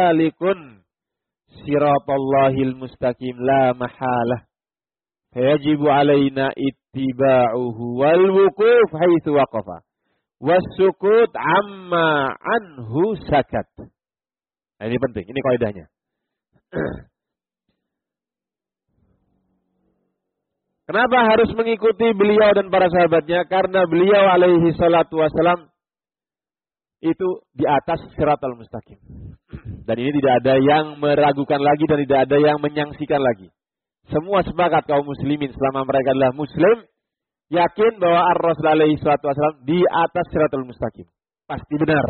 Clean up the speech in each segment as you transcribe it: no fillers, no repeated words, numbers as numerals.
salikun siratallahil mustaqim la mahalah. Fayajibu alaina ittiba'uhu wal wuquf haitsu waqafa. Was-sukut amma anhu sakat. Nah, ini penting, ini kaidahnya. Kenapa harus mengikuti beliau dan para sahabatnya? Karena beliau alaihi salatu wassalam itu di atas siratal mustaqim. Dan ini tidak ada yang meragukan lagi dan tidak ada yang menyangsikan lagi. Semua sepakat kaum muslimin selama mereka adalah muslim, yakin bahwa Ar-Rasul alaihi salatu wassalam di atas siratal mustaqim. Pasti benar.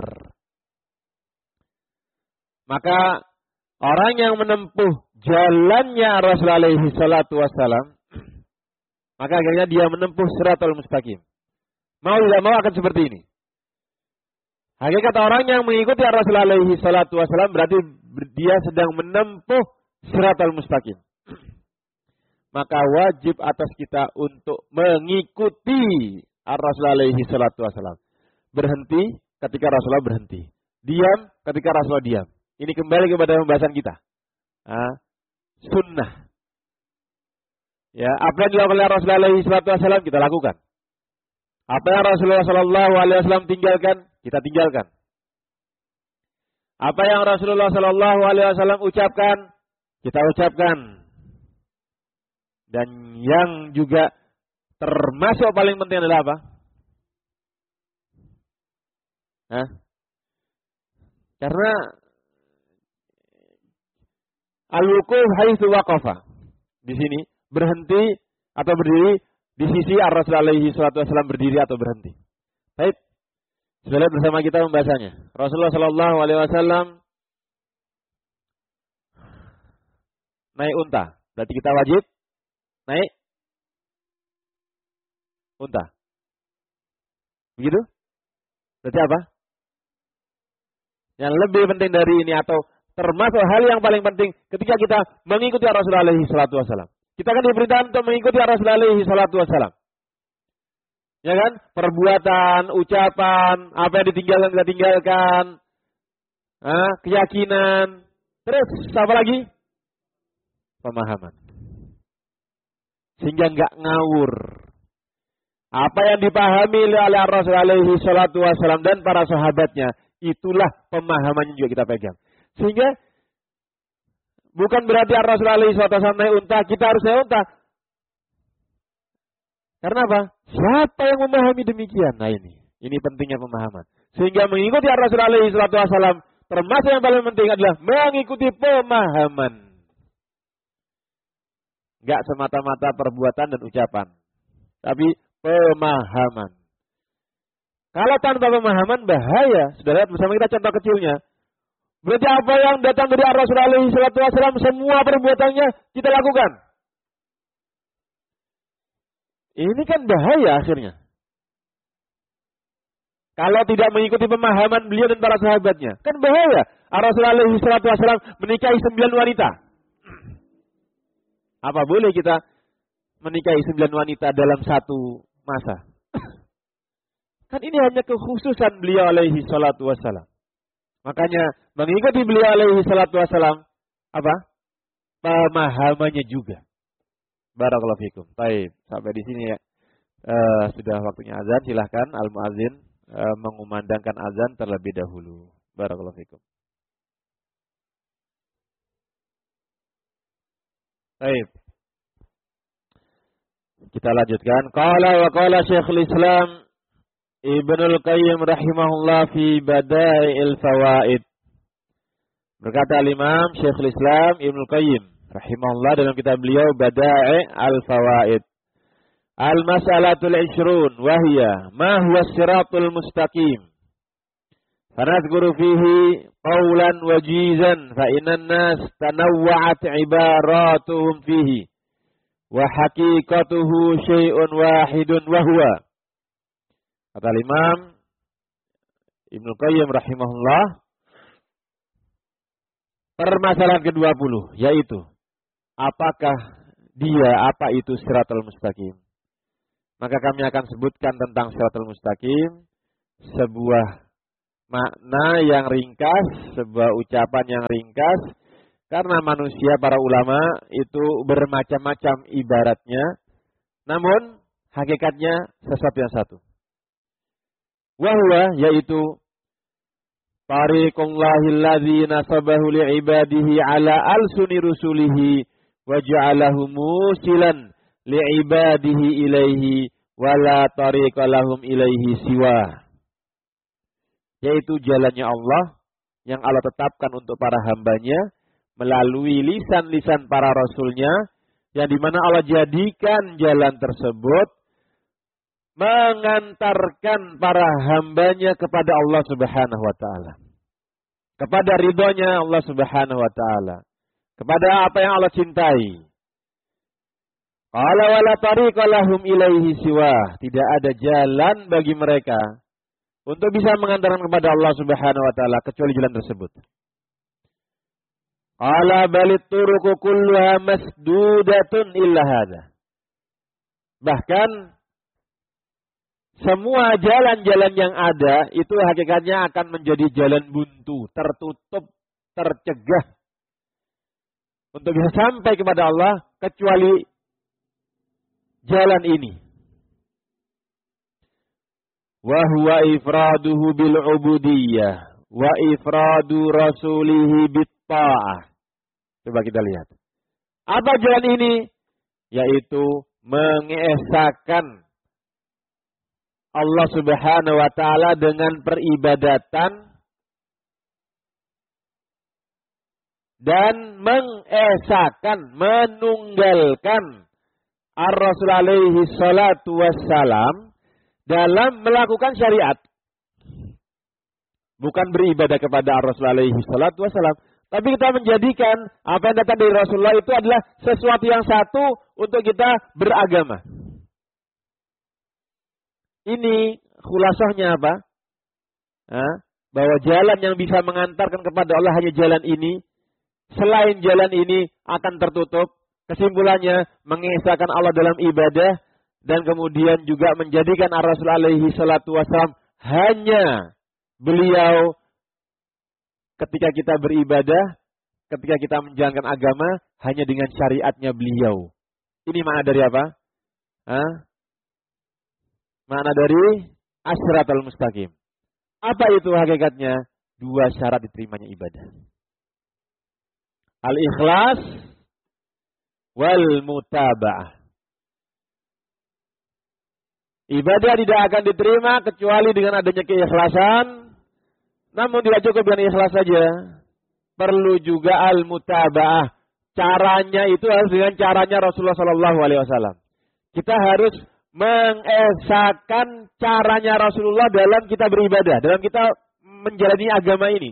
Maka orang yang menempuh jalannya Ar-Rasul alaihi salatu wassalam, maka akhirnya dia menempuh siratal mustaqim. Mau tidak mau akan seperti ini. Hakikat orang yang mengikuti Rasul alaihi salatu wasallam berarti dia sedang menempuh siratal mustaqim. Maka wajib atas kita untuk mengikuti Rasul alaihi salatu wasallam. Berhenti ketika Rasulullah berhenti. Diam ketika Rasulullah diam. Ini kembali kepada pembahasan kita. Sunnah. Ya, apa yang dilakukan oleh Rasul alaihi salatu wasallam kita lakukan. Apa yang Rasulullah sallallahu alaihi wasallam tinggalkan, kita tinggalkan. Apa yang Rasulullah sallallahu alaihi wasallam ucapkan, kita ucapkan. Dan yang juga termasuk paling penting adalah apa? Karena al-wuquf haitsu waqafa. Di sini berhenti atau berdiri di sisi Ar-Rasul alaihi salatu wasallam berdiri atau berhenti. Baik. Sudah lihat bersama kita pembahasannya. Rasulullah sallallahu alaihi wasallam naik unta. Berarti kita wajib naik unta. Begitu? Berarti apa? Yang lebih penting dari ini atau termasuk hal yang paling penting ketika kita mengikuti Rasulullah alaihi salatu wasallam. Kita kan diperintahkan untuk mengikuti Rasulullah alaihi salatu wasallam. Ya kan? Perbuatan, ucapan, apa yang ditinggalkan kita tinggalkan. Keyakinan. Terus apa lagi? Pemahaman. Sehingga enggak ngawur. Apa yang dipahami oleh Rasulullah alaihi salatu wasallam dan para sahabatnya, itulah pemahamannya juga kita pegang. Sehingga bukan berarti Rasulullah alaihi salatu wasallam naik unta, kita harus naik unta. Karena apa? Siapa yang memahami demikian? Nah ini pentingnya pemahaman. Sehingga mengikuti Rasulullah alaihi salatu wasallam, termasuk yang paling penting adalah mengikuti pemahaman. Enggak semata-mata perbuatan dan ucapan. Tapi pemahaman. Kalau tanpa pemahaman bahaya. Sudah lihat bersama kita contoh kecilnya. Berarti apa yang datang dari Rasulullah alaihi salatu wasallam, semua perbuatannya kita lakukan. Ini kan bahaya akhirnya. Kalau tidak mengikuti pemahaman beliau dan para sahabatnya. Kan bahaya. Rasulullah alaihi salatu wasallam menikahi 9 wanita. Apa boleh kita menikahi 9 wanita dalam satu masa? Kan ini hanya kekhususan beliau alaihi salatu wasallam. Makanya mengikuti beliau alaihi salatu wasallam apa? Pemahamannya juga. Barakallahu fikum. Baik, sampai di sini ya. Sudah waktunya azan, silahkan al-muadzin mengumandangkan azan terlebih dahulu. Barakallahu fikum. Baik. Kita lanjutkan. Qala wa qala Syekhul Islam Ibnul Qayyim rahimahullah fi Bada'il Fawaid. Berkata al-Imam Syekhul Islam Ibnul Qayyim rahimahullah dalam kitab beliau Bada'il Fawaid. Al-mas'alatul 20 wa hiya ma huwa as-siratul mustaqim. Fanadhkuru fihi qawlan wajizan fa innan nas tanawwa'at ibaratuhum fihi wa haqiqatuhu syai'un wahidun wa huwa. Kata Imam Ibnu Qayyim rahimahullah, permasalahan ke-20 yaitu apakah apa itu siratal mustaqim? Maka kami akan sebutkan tentang siratal mustaqim sebuah makna yang ringkas, sebuah ucapan yang ringkas, karena manusia, para ulama itu bermacam-macam ibaratnya, namun hakikatnya sesuatu yang satu. Wahwa, yaitu tariqullahil ladzi nasabahu li'ibadihi ala alsuni rusulihi wa ja'alahu musilan li'ibadihi ilaihi wa la tariqa lahum ilaihi siwa. Yaitu jalannya Allah yang Allah tetapkan untuk para hambanya melalui lisan-lisan para rasulnya, yang dimana Allah jadikan jalan tersebut mengantarkan para hambanya kepada Allah Subhanahu wa ta'ala, kepada ridhonya Allah Subhanahu wa ta'ala, kepada apa yang Allah cintai. Qala wala tariqa lahum ilaihi siwa. Tidak ada jalan bagi mereka untuk bisa mengantarkan kepada Allah Subhanahu wa ta'ala kecuali jalan tersebut. Qala balit turuqu kulluha masdudatun illa hadha. Bahkan semua jalan-jalan yang ada itu hakikatnya akan menjadi jalan buntu, tertutup, tercegah untuk bisa sampai kepada Allah kecuali jalan ini. Wa huwa ifraduhu bil ubudiyyah wa ifradu rasulihi bit ta'ah. Coba kita lihat. Apa jalan ini? Yaitu mengesahkan Allah Subhanahu wa ta'ala dengan peribadatan dan mengesahkan, menunggalkan Ar-Rasul alaihi salatu wassalam dalam melakukan syariat. Bukan beribadah kepada Ar-Rasul alaihi salatu wassalam, tapi kita menjadikan apa yang datang dari Rasulullah itu adalah sesuatu yang satu untuk kita beragama. Ini khulasahnya apa? Bahwa jalan yang bisa mengantarkan kepada Allah hanya jalan ini. Selain jalan ini akan tertutup. Kesimpulannya mengesahkan Allah dalam ibadah dan kemudian juga menjadikan Ar-Rasul alaihi salatu wassalam hanya beliau ketika kita beribadah, ketika kita menjalankan agama hanya dengan syariatnya beliau. Ini makna dari apa? Makna dari as-siratal mustaqim. Apa itu hakikatnya? Dua syarat diterimanya ibadah. Al-ikhlas wal mutaba'ah. Ibadah tidak akan diterima kecuali dengan adanya keikhlasan. Namun tidak cukup dengan ikhlas saja. Perlu juga al-mutaba'ah. Caranya itu harus dengan caranya Rasulullah SAW. Kita harus mengesahkan caranya Rasulullah dalam kita beribadah, dalam kita menjalani agama ini.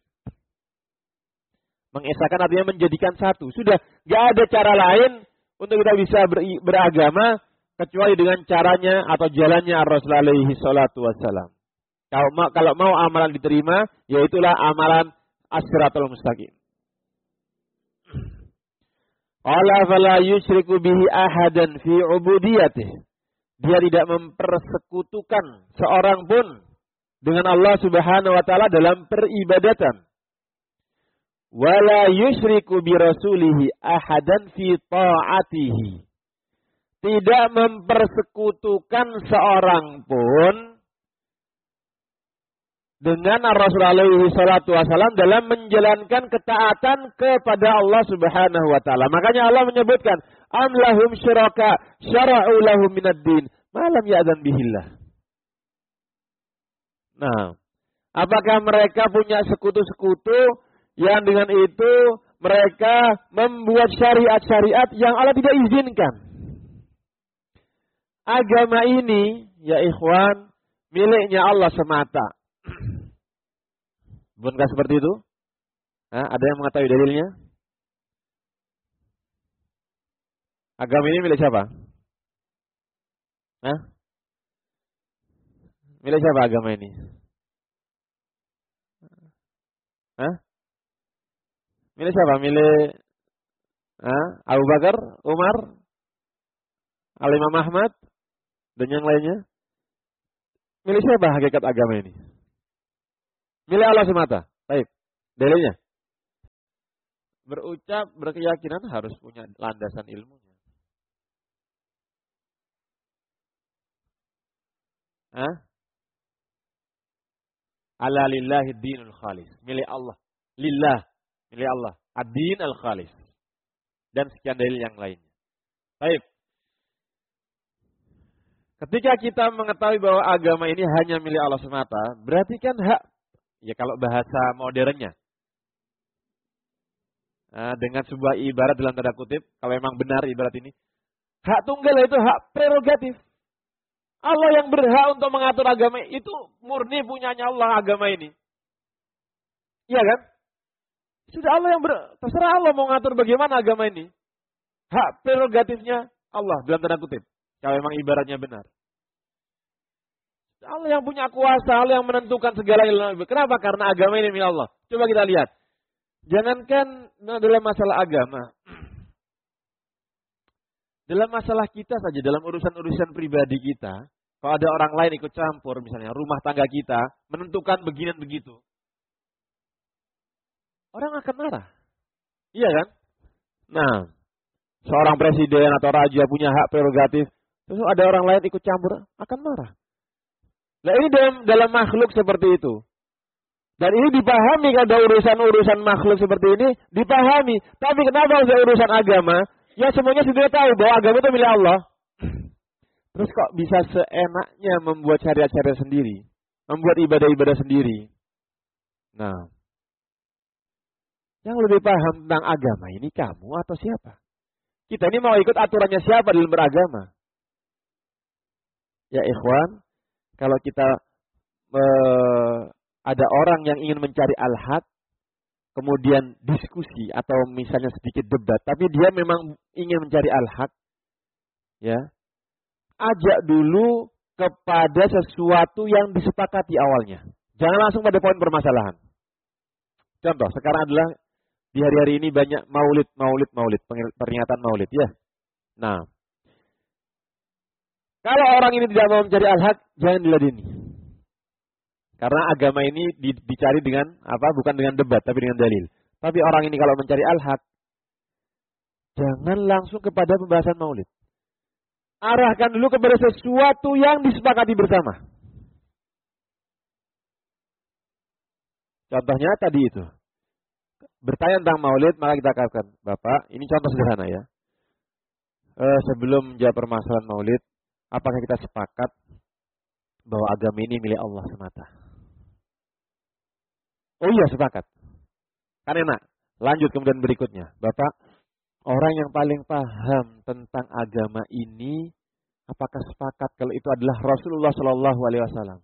Mengesahkan artinya menjadikan satu. Sudah, gak ada cara lain untuk kita bisa beragama kecuali dengan caranya atau jalannya Rasul alaihi salatu wassalam. Kalau mau amalan diterima, yaitulah amalan as-siratal mustaqim. Qala fala yusyriku bihi ahadan fi ubudiyatihi. Dia tidak mempersekutukan seorang pun dengan Allah Subhanahu wa ta'ala dalam peribadatan. Wala yusyriku bi rasulihi ahadan fi ta'atihi. Tidak mempersekutukan seorang pun dengan Rasul alaihi salatu wasallam dalam menjalankan ketaatan kepada Allah Subhanahu wa ta'ala. Makanya Allah menyebutkan, am lahum syuraka syara'u lahum minad din ma lam ya'zan bihillah. Nah, apakah mereka punya sekutu-sekutu yang dengan itu mereka membuat syariat-syariat yang Allah tidak izinkan? Agama ini, ya ikhwan, miliknya Allah semata. Bukankah seperti itu? Ada yang mengetahui dalilnya? Agama ini milik siapa? Milik siapa agama ini? Milik siapa? Milik Abu Bakar, Umar, Al-Imam Ahmad, dan yang lainnya? Milik siapa hakikat agama ini? Milik Allah semata. Baik. Dalilnya. Berucap, berkeyakinan harus punya landasan ilmunya. Hah? Ala lillahi dinul khalis. Milik Allah. Lillah. Milik Allah. Ad-din al-khalis. Dan sekian dalil yang lainnya. Baik. Ketika kita mengetahui bahwa agama ini hanya milik Allah semata, berarti kan hak, ya kalau bahasa modernnya, dengan sebuah ibarat dalam tanda kutip, kalau memang benar ibarat ini, hak tunggal itu hak prerogatif. Allah yang berhak untuk mengatur agama itu murni punyanya Allah agama ini. Iya kan? Sudah Allah yang terserah Allah mau ngatur bagaimana agama ini. Hak prerogatifnya Allah dalam tanda kutip. Kalau memang ibaratnya benar. Allah yang punya kuasa, Allah yang menentukan segala ilmu. Kenapa? Karena agama ini milik Allah. Coba kita lihat. Jangankan dalam masalah agama. Dalam masalah kita saja, dalam urusan-urusan pribadi kita. Kalau ada orang lain ikut campur, misalnya rumah tangga kita, menentukan begini dan begitu. Orang akan marah. Iya kan? Nah, seorang presiden atau raja punya hak prerogatif. Terus ada orang lain ikut campur, akan marah. Nah ini dalam makhluk seperti itu. Dan ini dipahami kalau ada urusan-urusan makhluk seperti ini, dipahami. Tapi kenapa ada urusan agama? Ya semuanya sudah tahu bahwa agama itu milik Allah. Terus kok bisa seenaknya membuat syariat-syariat sendiri? Membuat ibadah-ibadah sendiri? Nah, yang lebih paham tentang agama ini kamu atau siapa? Kita ini mau ikut aturannya siapa dalam beragama? Ya ikhwan, kalau kita ada orang yang ingin mencari al-haq, kemudian diskusi atau misalnya sedikit debat, tapi dia memang ingin mencari al-haq, ya, ajak dulu kepada sesuatu yang disepakati awalnya. Jangan langsung pada poin permasalahan. Contoh, sekarang adalah di hari-hari ini banyak maulid, peringatan maulid, ya. Nah, kalau orang ini tidak mau mencari al-haq, jangan diladeni. Karena agama ini dicari dengan apa? Bukan dengan debat, tapi dengan dalil. Tapi orang ini kalau mencari al-haq, jangan langsung kepada pembahasan maulid. Arahkan dulu kepada sesuatu yang disepakati bersama. Contohnya tadi itu. Bertanya tentang maulid, maka kita katakan, Bapak, ini contoh sederhana ya. Sebelum menjawab permasalahan maulid, apakah kita sepakat bahwa agama ini milik Allah semata? Oh iya sepakat. Kan enak. Lanjut kemudian berikutnya. Bapak, orang yang paling paham tentang agama ini, apakah sepakat kalau itu adalah Rasulullah Shallallahu Alaihi Wasallam?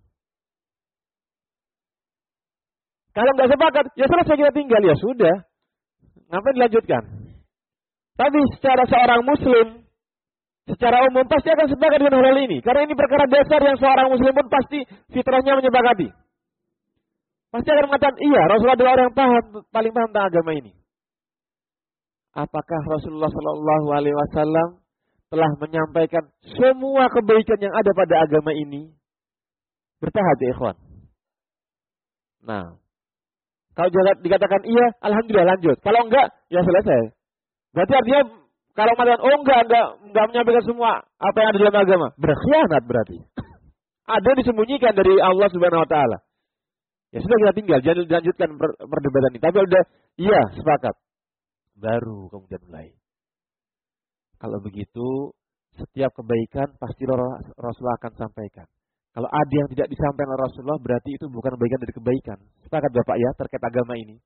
Kalau nggak sepakat, ya selesai kita tinggal, ya sudah. Ngapain dilanjutkan? Tapi secara seorang Muslim, secara umum pasti akan sepakat dengan hal ini. Karena ini perkara dasar yang seorang Muslim pun pasti fitrahnya menyepakati. Pasti akan mengatakan, iya Rasulullah adalah orang yang paling paham tentang agama ini. Apakah Rasulullah Shallallahu Alaihi Wasallam telah menyampaikan semua kebaikan yang ada pada agama ini? Bertahap ya ikhwan. Nah, kalau dikatakan iya, alhamdulillah lanjut. Kalau enggak, ya selesai. Berarti artinya kalau mengatakan oh enggak menyampaikan semua apa yang ada dalam agama, berkhianat berarti. Ada disembunyikan dari Allah Subhanahu Wa Taala. Ya sudah kita tinggal, jangan dilanjutkan perdebatan ini. Tapi udah, iya sepakat. Baru kemudian mulai. Kalau begitu, setiap kebaikan pasti Rasulullah akan sampaikan. Kalau ada yang tidak disampaikan oleh Rasulullah, berarti itu bukan bagian dari kebaikan. Sepakat Bapak ya terkait agama ini?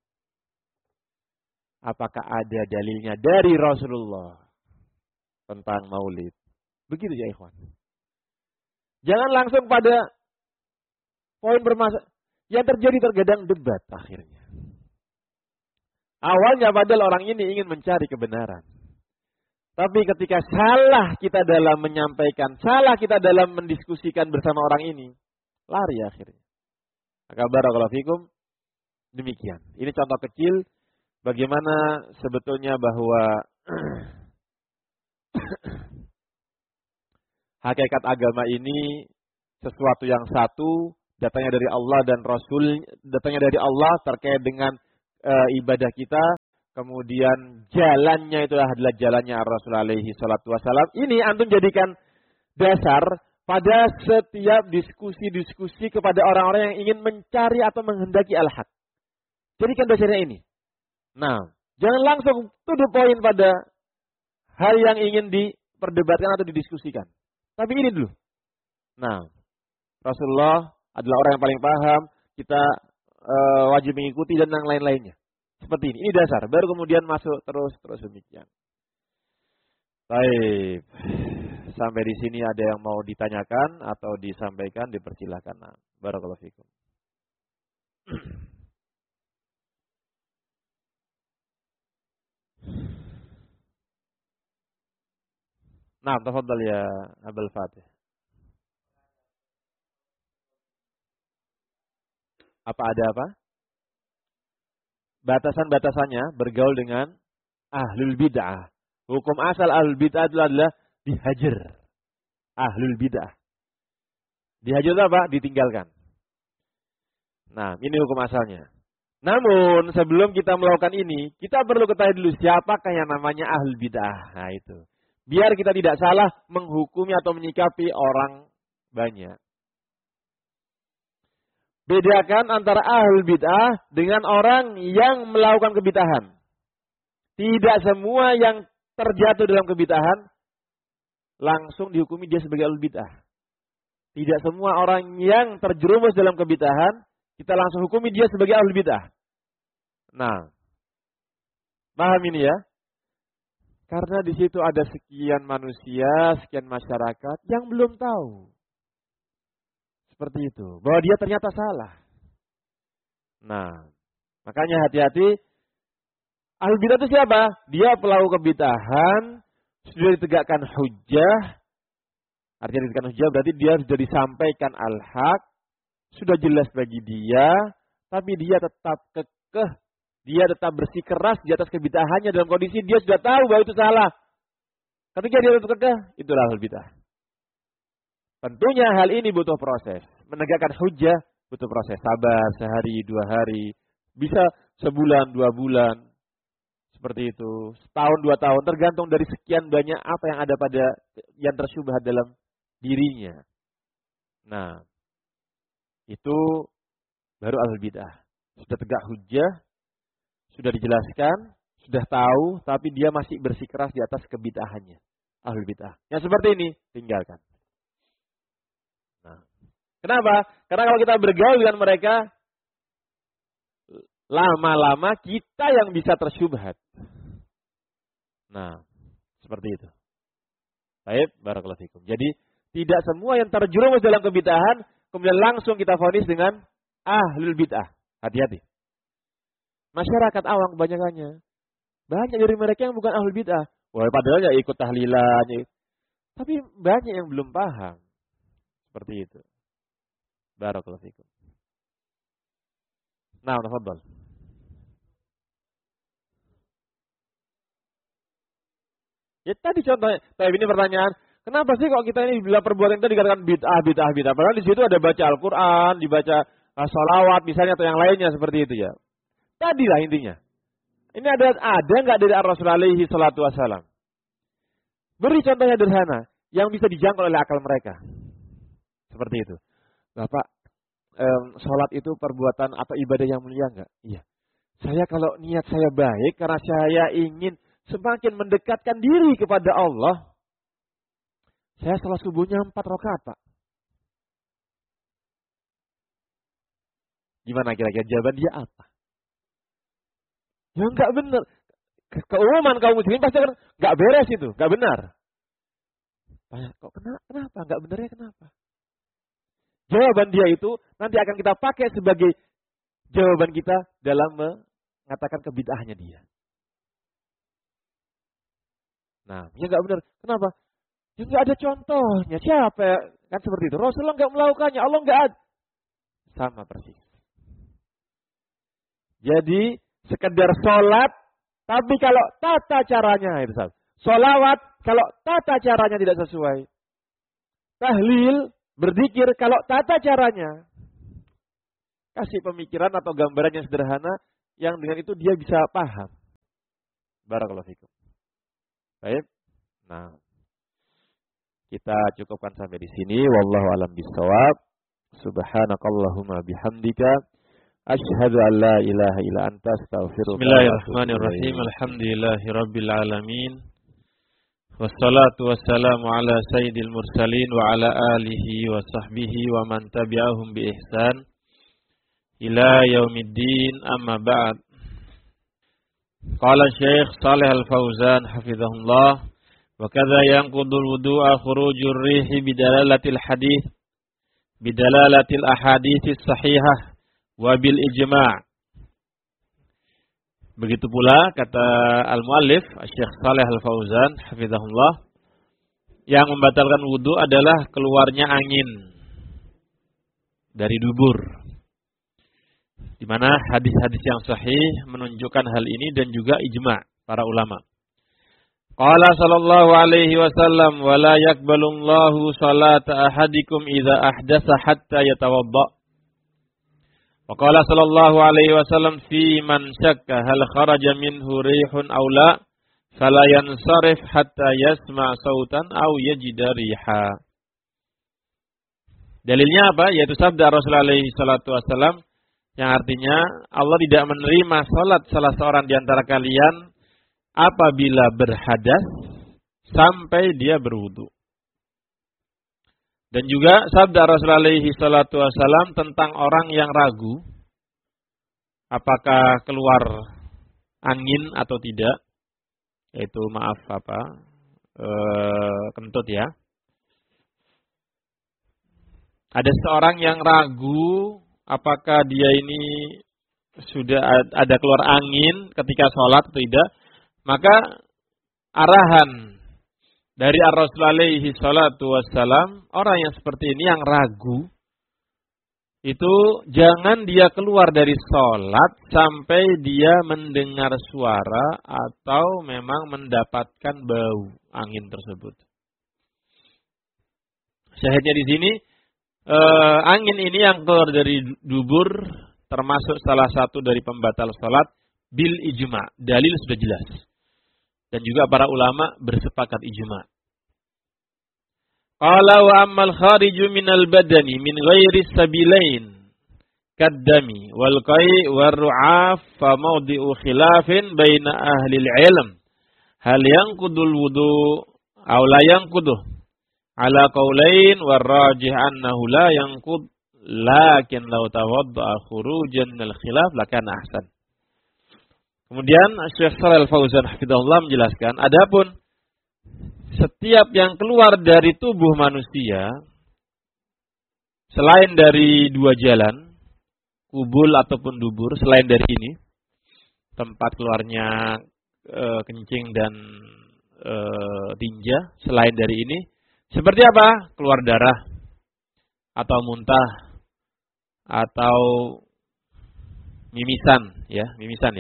Apakah ada dalilnya dari Rasulullah tentang maulid? Begitu ya ikhwan. Jangan langsung pada poin bermasalah. Yang terjadi terkadang debat akhirnya. Awalnya padahal orang ini ingin mencari kebenaran. Tapi ketika salah kita dalam menyampaikan, salah kita dalam mendiskusikan bersama orang ini, lari akhirnya. Maka barakallahu fikum, demikian. Ini contoh kecil bagaimana sebetulnya bahwa hakikat agama ini sesuatu yang satu, datangnya dari Allah dan Rasul, datangnya dari Allah terkait dengan ibadah kita, kemudian jalannya itu adalah jalannya Rasul alaihi salatu wasalam. Ini antum jadikan dasar pada setiap diskusi-diskusi kepada orang-orang yang ingin mencari atau menghendaki al-haq. Jadikan dasarnya ini. Nah, jangan langsung to the point pada hal yang ingin diperdebatkan atau didiskusikan. Tapi ini dulu. Nah, Rasulullah adalah orang yang paling paham, kita wajib mengikuti dan yang lain-lainnya. Seperti ini. Ini dasar. Baru kemudian masuk terus demikian. Baik. Sampai di sini ada yang mau ditanyakan atau disampaikan, dipersilakan. Nah, barakallahu fikum. Nah, tafadhal ya Abul Fatih. Apa ada apa? Batasan-batasannya bergaul dengan ahlul bid'ah. Hukum asal ahlul bid'ah adalah dihajar. Ahlul bid'ah. Dihajar itu apa? Ditinggalkan. Nah, ini hukum asalnya. Namun, sebelum kita melakukan ini, kita perlu ketahui dulu siapakah yang namanya ahlul bid'ah. Nah, itu. Biar kita tidak salah menghukumi atau menyikapi orang banyak. Bedakan antara ahlul bid'ah dengan orang yang melakukan kebid'ahan. Tidak semua yang terjatuh dalam kebid'ahan langsung dihukumi dia sebagai ahlul bid'ah. Tidak semua orang yang terjerumus dalam kebid'ahan kita langsung hukumi dia sebagai ahlul bid'ah. Nah, paham ini ya? Karena di situ ada sekian manusia, sekian masyarakat yang belum tahu. Seperti itu. Bahwa dia ternyata salah. Nah, makanya hati-hati. Ahlul bid'ah itu siapa? Dia pelaku kebid'ahan, sudah ditegakkan hujjah. Artinya ditegakkan hujjah berarti dia sudah disampaikan al-haq, sudah jelas bagi dia, tapi dia tetap kekeh, dia tetap bersikeras di atas kebid'ahannya dalam kondisi dia sudah tahu bahwa itu salah. Ketika dia tetap kekeh, itulah ahlul bid'ah. Tentunya hal ini butuh proses. Menegakkan hujjah butuh proses. Sabar sehari, 2 hari. Bisa sebulan, 2 bulan. Seperti itu. Setahun, 2 tahun. Tergantung dari sekian banyak apa yang ada pada yang tersyubhat dalam dirinya. Nah, itu baru ahlul bid'ah. Sudah tegak hujjah. Sudah dijelaskan. Sudah tahu. Tapi dia masih bersikeras di atas kebid'ahannya. Ahlul bid'ah. Yang seperti ini, tinggalkan. Nah, kenapa? Karena kalau kita bergaul dengan mereka, lama-lama kita yang bisa tersyubhat. Nah, seperti itu. Baik, barakallahu fikum. Jadi, tidak semua yang terjerumus dalam kebid'ahan, kemudian langsung kita vonis dengan ahlul bid'ah. Hati-hati. Masyarakat awam kebanyakannya. Banyak dari mereka yang bukan ahlul bid'ah. Wah, padahal ya ikut tahlilan. Tapi banyak yang belum paham. Seperti itu. Barakallahu fikum. Nah, tafadhal. Ya tadi contohnya, tapi ini pertanyaan, kenapa sih kok kita ini bila perbuatan itu dikatakan bid'ah. Padahal di situ ada baca Al-Qur'an, dibaca sholawat misalnya atau yang lainnya seperti itu ya. Tadilah intinya. Ini ada enggak dari Rasul alaihi salatu wasalam? Beri contohnya sederhana yang bisa dijangkau oleh akal mereka. Seperti itu. Bapak, sholat itu perbuatan atau ibadah yang mulia enggak? Iya. Saya kalau niat saya baik karena saya ingin semakin mendekatkan diri kepada Allah. Saya sholat subuhnya 4 rakaat, Pak. Gimana kira-kira jawaban dia apa? Ya enggak benar. Keumuman kaum muslimin pasti kan enggak beres itu, enggak benar. Tanya, kok kenapa? Enggak benarnya kenapa? Jawaban dia itu nanti akan kita pakai sebagai jawaban kita dalam mengatakan kebid'ahnya dia. Nah, ya enggak benar. Kenapa? Ya enggak ada contohnya. Siapa? Kan seperti itu. Rasulullah enggak melakukannya. Allah enggak ada. Sama persis. Jadi, sekedar sholat, tapi kalau tata caranya, itu salah. Sholawat, kalau tata caranya tidak sesuai. Tahlil, berzikir, kalau tata caranya Kasih pemikiran atau gambaran yang sederhana yang dengan itu dia bisa paham. Barakallahu fikum. Baik. Nah, kita cukupkan sampai di sini. Wallahu a'lam bishawab. Subhanakallahumma bihamdika asyhadu an la ilaha illa anta astaghfiruka. Bismillahirrahmanirrahim. Alhamdulillahirabbil alamin. Wassalatu wassalamu ala sayyidil mursalin wa ala alihi wa sahbihi wa man tabi'ahum bi ihsan ila yaumiddin, amma ba'd. Qala Syekh Shalih Al-Fauzan hafizahullah, wa kadza yanqudul wudu'a khurujur rihi bidalalatil hadits bidalalatil ahaditsis sahihah wa bil ijma'. Begitu pula kata al-muallif Syekh Shalih Al-Fauzan hafizahullah, yang membatalkan wudu adalah keluarnya angin dari dubur. Di mana hadis-hadis yang sahih menunjukkan hal ini dan juga ijma' para ulama. Qala sallallahu alaihi wasallam, wa la yaqbalullahu salata ahadikum idza ahdatsa hatta yatawadda. Wa qala sallallahu alaihi wasallam fi man syakka hal kharaja minhu rihun aw la fala yansarif hatta yasma' sautan aw yajida riha. Dalilnya apa? Yaitu sabda Rasulullah alaihi salatu wasallam yang artinya Allah tidak menerima salat salah seorang di antara kalian apabila berhadas sampai dia berwudu. Dan juga sabda Rasulullah alaihi salatu wasallam tentang orang yang ragu apakah keluar angin atau tidak, yaitu kentut ya. Ada seorang yang ragu apakah dia ini sudah ada keluar angin ketika sholat atau tidak, maka arahan dari Rasulullah alaihi salatu wassalam, orang yang seperti ini yang ragu, itu jangan dia keluar dari sholat sampai dia mendengar suara atau memang mendapatkan bau angin tersebut. Syahidnya di sini, angin ini yang keluar dari dubur termasuk salah satu dari pembatal salat bil ijma'. Dalil sudah jelas. Dan juga para ulama bersepakat ijma'. Qala wa ammal khariju minal badani min ghairi sabilain kaddami wal qai' war ru'af fa mawdi'u khilafin baina ahli al-ilm hal yanqudul wudu aw la yanquduh ala qaulain warrajih annahu la yanqud lakin law tawadda'a khurujan minal khilaf lakana ahsan. Kemudian Syekh Shalih Al-Fauzan hafizahullah menjelaskan, adapun setiap yang keluar dari tubuh manusia selain dari dua jalan, kubul ataupun dubur, selain dari ini tempat keluarnya kencing dan tinja, selain dari ini seperti apa? Keluar darah atau muntah atau mimisan ya.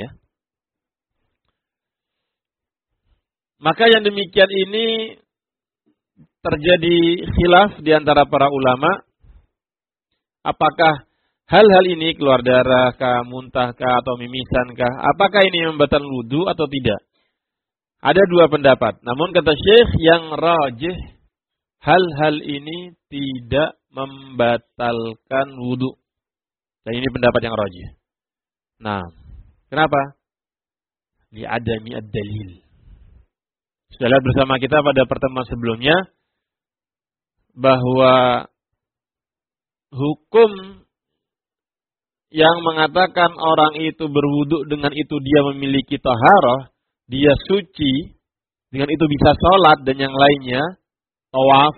Maka yang demikian ini terjadi khilaf di antara para ulama, apakah hal-hal ini keluar darah kah, muntah kah atau mimisan kah, apakah ini membatalkan wudu atau tidak? Ada dua pendapat. Namun kata Syekh yang rajih, hal-hal ini tidak membatalkan wudu. Dan ini pendapat yang rajih. Nah, kenapa? Li'adami ad-dalil. Sudah lihat bersama kita pada pertemuan sebelumnya bahwa hukum yang mengatakan orang itu berwudu dengan itu dia memiliki taharah, dia suci, dengan itu bisa sholat dan yang lainnya, tawaf.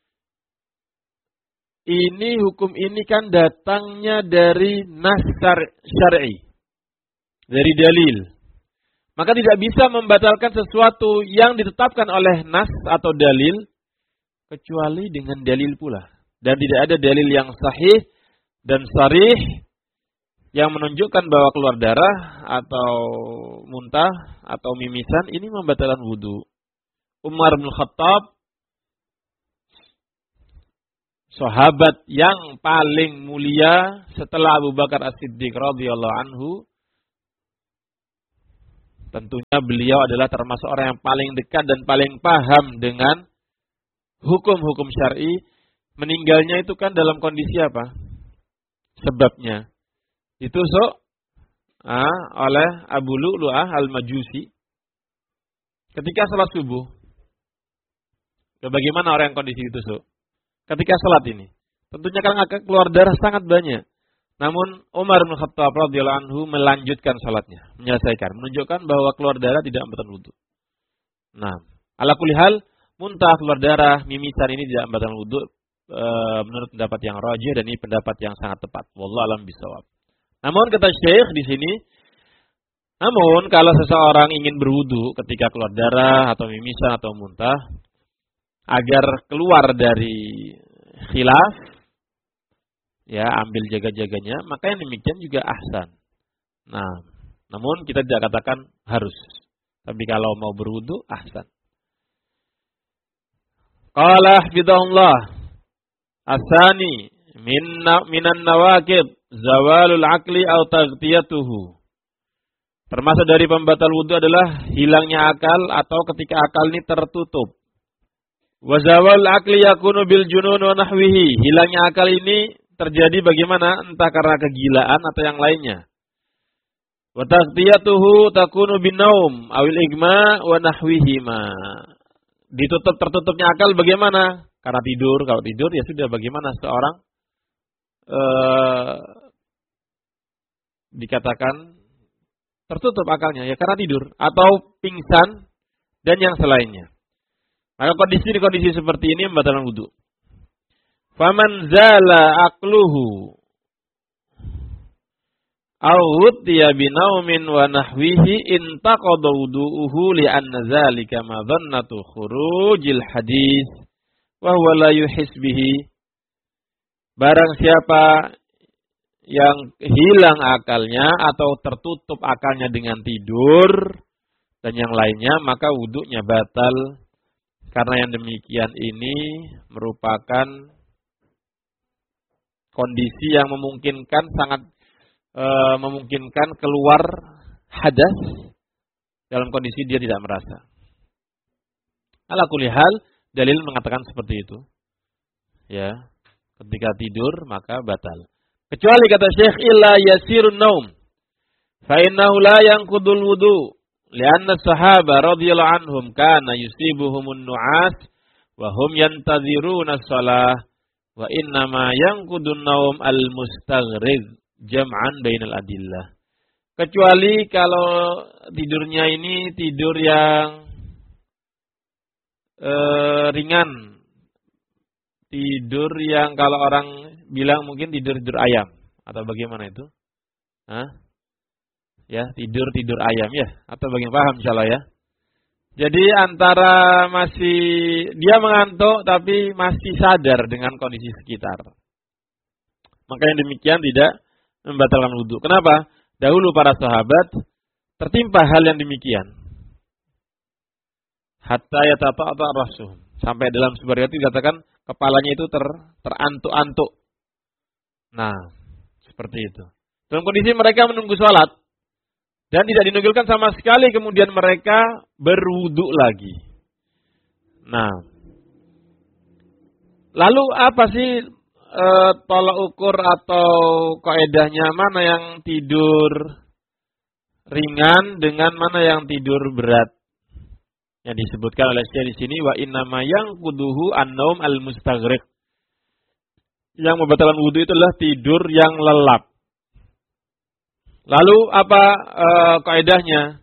Ini hukum ini kan datangnya dari nas syar'i, dari dalil. Maka tidak bisa membatalkan sesuatu yang ditetapkan oleh nas atau dalil kecuali dengan dalil pula. Dan tidak ada dalil yang sahih dan sharih yang menunjukkan bahwa keluar darah atau muntah atau mimisan ini membatalkan wudu. Umar bin Khattab sahabat yang paling mulia setelah Abu Bakar As-Siddiq radhiyallahu anhu, tentunya beliau adalah termasuk orang yang paling dekat dan paling paham dengan hukum-hukum syar'i. Meninggalnya itu kan dalam kondisi apa? Sebabnya ditusuk oleh Abu Lu'lu'ah Al-Majusi ketika salat subuh. Bagaimana orang yang kondisi ditusuk? Ketika salat ini, tentunya kan akan keluar darah sangat banyak. Namun Umar bin Khattab radhiyallahu anhu melanjutkan salatnya, menyelesaikan, menunjukkan bahwa keluar darah tidak membatalkan wudu. Nah, ala kulli hal, muntah, keluar darah, mimisan ini tidak membatalkan wudu menurut pendapat yang rajih, dan ini pendapat yang sangat tepat. Wallahu a'lam bishawab. Namun kata Syekh di sini, namun kalau seseorang ingin berwudu ketika keluar darah atau mimisan atau muntah, agar keluar dari khilaf, ya ambil jaga-jaganya, maka yang demikian juga ahsan. Nah, namun kita tidak katakan harus. Tapi kalau mau berwudu, ahsan. Qala hafidhahullah, asani minan nawaqid zawalul aqli aw taghtiyatuhu. Termasuk dari pembatal wudu adalah hilangnya akal atau ketika akal ini tertutup. Wa zawal aqli yakunu bil junun wa nahwihi. Hilangnya akal ini terjadi bagaimana? Entah karena kegilaan atau yang lainnya. Wa taghtiyatuhu takunu bin naum awil igma wa nahwihima. Tertutupnya akal bagaimana? Karena tidur. Kalau tidur ya sudah, bagaimana seorang dikatakan tertutup akalnya? Ya karena tidur atau pingsan dan yang selainnya. Maka kondisi seperti ini membatalkan wudu. Faman zala aqluhu aw utiya binaumin wa nahwihi intaqada wudu'uhu li anna zalika madhannatu khurujil hadis wa huwa la yuhis bihi. Barang siapa yang hilang akalnya atau tertutup akalnya dengan tidur dan yang lainnya, maka wudunya batal. Karena yang demikian ini merupakan kondisi yang memungkinkan, sangat memungkinkan keluar hadas dalam kondisi dia tidak merasa. Ala kulli hal, dalil mengatakan seperti itu. Ya, ketika tidur maka batal. Kecuali kata Syekh illa yasirun naum fa innahu la yanqudul wudu. Lianna sahaba radhiyallahu anhum kana yusibuhumun nu'as wa hum yantaziruna shalah wa innama yanqudun naum al-mustaghriz jam'an bainal adillah. Kecuali kalau tidurnya ini tidur yang ringan. Tidur yang kalau orang bilang mungkin tidur ayam atau bagaimana itu? Ya, tidur ayam ya, atau bagaimana, paham insyaallah ya. Jadi antara masih dia mengantuk tapi masih sadar dengan kondisi sekitar. Maka yang demikian tidak membatalkan wudu. Kenapa? Dahulu para sahabat tertimpa hal yang demikian. Hatta yatata'ta rasuhum. Sampai dalam sebuah riwayat dikatakan kepalanya itu terantuk-antuk. Nah, seperti itu. Dalam kondisi mereka menunggu sholat. Dan tidak dinukilkan sama sekali, kemudian mereka berwudu lagi. Nah, lalu apa sih tolak ukur atau kaedahnya, mana yang tidur ringan dengan mana yang tidur berat? Yang disebutkan oleh Syekh di sini, wa innama yanquduhu an-naum al-mustaghriq. Yang membatalkan wudu itu adalah tidur yang lelap. Lalu apa kaedahnya?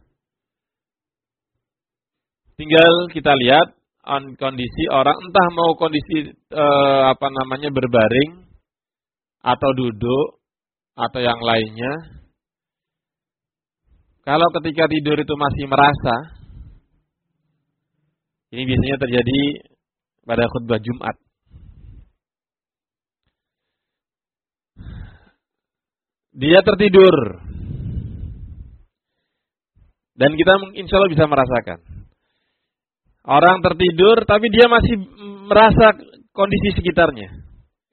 Tinggal kita lihat kondisi orang, entah mau kondisi berbaring atau duduk atau yang lainnya. Kalau ketika tidur itu masih merasa, ini biasanya terjadi pada khutbah Jumat. Dia tertidur. Dan kita insya Allah bisa merasakan. Orang tertidur tapi dia masih merasa kondisi sekitarnya.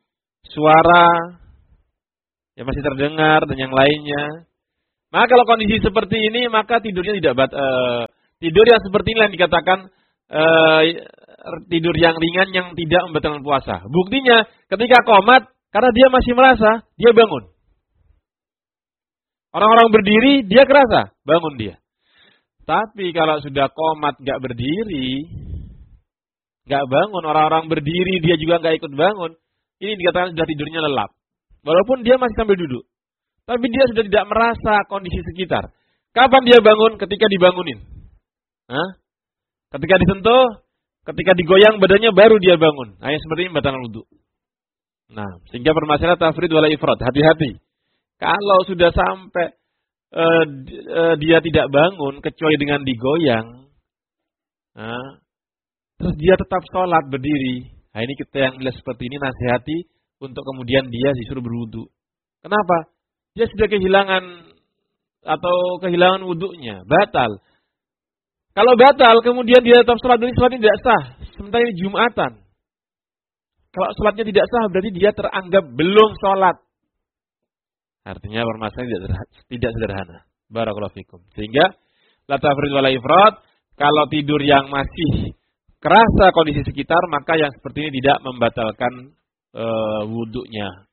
suara yang masih terdengar dan yang lainnya. Maka kalau kondisi seperti ini, maka tidurnya tidak tidur yang seperti ini yang dikatakan tidur yang ringan yang tidak membatalkan puasa. Buktinya ketika qomat, karena dia masih merasa, dia bangun. Orang-orang berdiri, dia kerasa, bangun dia. Tapi kalau sudah qomat gak berdiri, gak bangun, orang-orang berdiri, dia juga gak ikut bangun, ini dikatakan sudah tidurnya lelap. Walaupun dia masih sambil duduk. Tapi dia sudah tidak merasa kondisi sekitar. Kapan dia bangun? Ketika dibangunin. Ketika disentuh, ketika digoyang badannya baru dia bangun. Nah, yang seperti ini batal wudu. Nah, sehingga permasalahan tafrid wala ifrat. Hati-hati. Kalau sudah sampai dia tidak bangun kecuali dengan digoyang, terus dia tetap sholat berdiri. Nah, ini kita yang melihat seperti ini nasihati untuk kemudian dia disuruh berwudu. Kenapa? Dia sudah kehilangan wudunya, batal. Kalau batal, kemudian dia tetap sholat, berarti sholatnya tidak sah. Sementara ini Jumatan. Kalau sholatnya tidak sah, berarti dia teranggap belum sholat. Artinya permasalahan tidak sederhana. Barakallahu fikum. Sehingga, la tafrid wala ifrat, kalau tidur yang masih kerasa kondisi sekitar, maka yang seperti ini tidak membatalkan wudunya.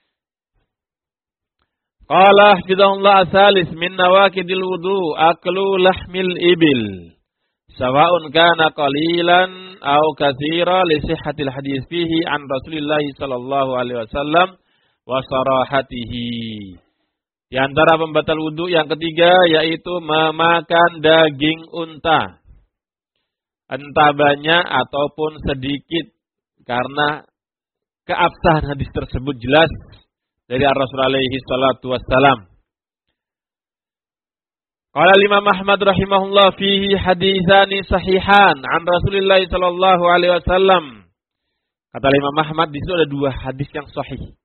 Qala hafizahullah asalis min nawakidil wudu aklu lahmil ibil sawa'un kana qalilan aw katsira li sihhatil hadis fihi an Rasulillah sallallahu alaihi wasallam wa sarahatihi. Di antara pembatal wudu yang ketiga yaitu memakan daging unta. Entah banyak ataupun sedikit, karena keabsahan hadis tersebut jelas dari Rasul alaihi salatu wassalam. Qala Imam Ahmad rahimahullah fihi haditsani sahihan an Rasulillah sallallahu alaihi wasallam. Kata Imam Ahmad di situ ada dua hadis yang sahih